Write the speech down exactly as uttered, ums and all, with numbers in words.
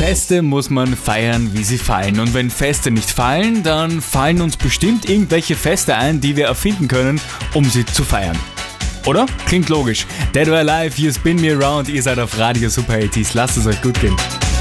Feste muss man feiern, wie sie fallen. Und wenn Feste nicht fallen, dann fallen uns bestimmt irgendwelche Feste ein, die wir erfinden können, um sie zu feiern. Oder? Klingt logisch. Dead or Alive, You Spin Me Around, ihr seid auf Radio Super achtziger. Lasst es euch gut gehen.